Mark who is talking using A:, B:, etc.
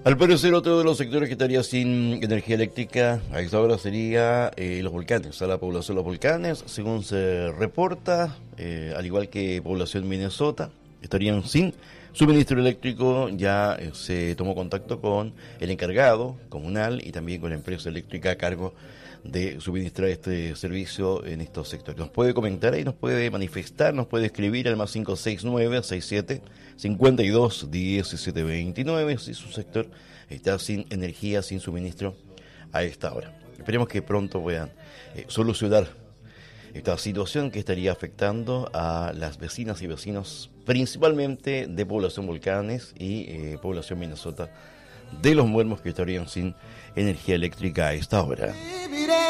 A: Al parecer, otro de los sectores que estaría sin energía eléctrica a esta hora sería los volcanes, a la población de los volcanes, según se reporta, al igual que población Minnesota, estarían sin suministro eléctrico. Ya se tomó contacto con el encargado comunal y también con la empresa eléctrica a cargo de suministrar este servicio en estos sectores. Nos puede comentar y nos puede manifestar, nos puede escribir al más 569-67-52-1729 si su sector está sin energía, sin suministro a esta hora. Esperemos que pronto puedan solucionar esta situación que estaría afectando a las vecinas y vecinos, principalmente de población Volcanes y población Minnesota, de los Muermos, que estarían sin energía eléctrica a esta hora.